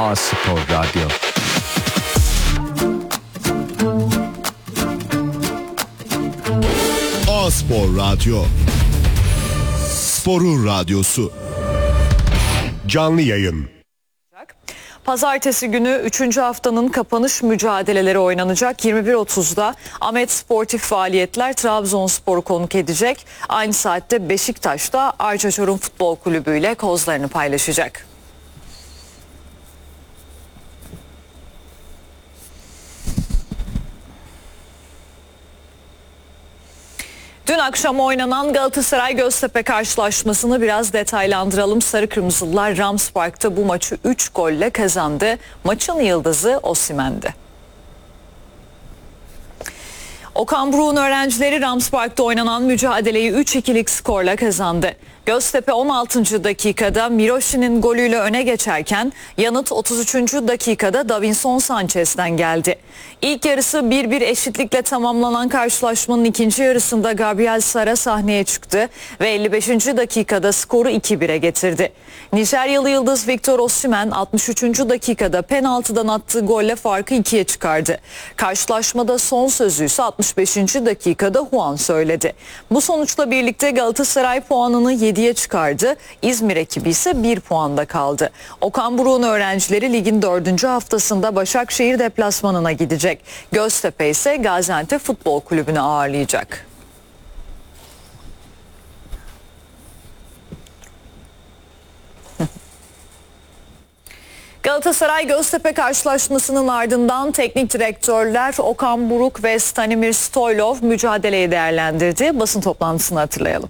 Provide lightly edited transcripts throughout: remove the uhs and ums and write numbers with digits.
A-Spor Radyo. A-Spor Radyo. Sporun radyosu. Canlı yayın. Pazartesi günü 3. haftanın kapanış mücadeleleri oynanacak. 21.30'da Ahmet Sportif Faaliyetler Trabzonspor'u konuk edecek. Aynı saatte Beşiktaş'ta Arca Çorum Futbol Kulübü ile kozlarını paylaşacak. Dün akşam oynanan Galatasaray-Göztepe karşılaşmasını biraz detaylandıralım. Sarı Kırmızılılar Rams Park'ta bu maçı 3 golle kazandı. Maçın yıldızı Osimhen'di. Okan Buruk'un öğrencileri Rams Park'ta oynanan mücadeleyi 3-2'lik skorla kazandı. Göztepe 16. dakikada Miroşi'nin golüyle öne geçerken yanıt 33. dakikada Davinson Sanchez'den geldi. İlk yarısı 1-1 eşitlikle tamamlanan karşılaşmanın ikinci yarısında Gabriel Sara sahneye çıktı ve 55. dakikada skoru 2-1'e getirdi. Nijeryalı yıldız Victor Osimhen 63. dakikada penaltıdan attığı golle farkı 2'ye çıkardı. Karşılaşmada son sözü ise 65. dakikada Juan söyledi. Bu sonuçla birlikte Galatasaray puanını 7'ye çıkardı. İzmir ekibi ise 1 puanda kaldı. Okan Buruk'un öğrencileri ligin 4. haftasında Başakşehir deplasmanına gidecek. Göztepe ise Gaziantep Futbol Kulübü'nü ağırlayacak. Galatasaray-Göztepe karşılaşmasının ardından teknik direktörler Okan Buruk ve Stanimir Stoylov mücadeleyi değerlendirdi. Basın toplantısını hatırlayalım.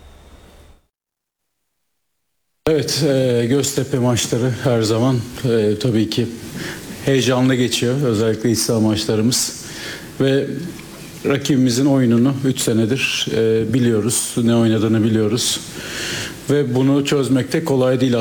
Evet, Göztepe maçları her zaman tabii ki heyecanlı geçiyor. Özellikle iç saha maçlarımız. Ve rakibimizin oyununu 3 senedir biliyoruz. Ne oynadığını biliyoruz. Ve bunu çözmek de kolay değil.